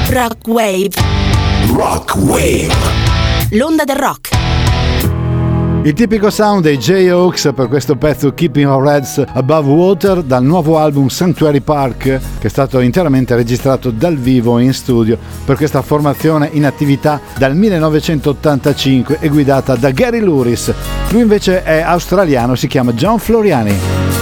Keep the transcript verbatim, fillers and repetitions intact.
Rock Wave. Rock Wave. L'onda del rock. Il tipico sound dei J-Hawks per questo pezzo Keeping Our Heads Above Water dal nuovo album Sanctuary Park, che è stato interamente registrato dal vivo in studio per questa formazione in attività dal millenovecentottantacinque e guidata da Gary Louris. Lui invece è australiano, si chiama John Floriani.